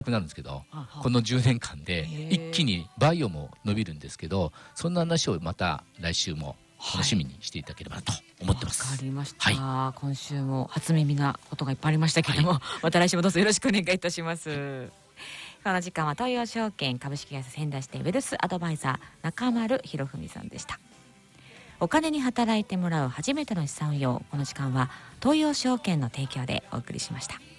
くなるんですけど、この10年間で一気にバイオも伸びるんですけど、そんな話をまた来週も楽しみにしていただければなと思ってます。 わかりました、今週も初耳なことがいっぱいありましたけれども、また来週もどうぞよろしくお願いいたします。この時間は東洋証券株式会社仙台支店ウェルスアドバイザー中丸博文さんでした。お金に働いてもらう初めての資産運用、この時間は東洋証券の提供でお送りしました。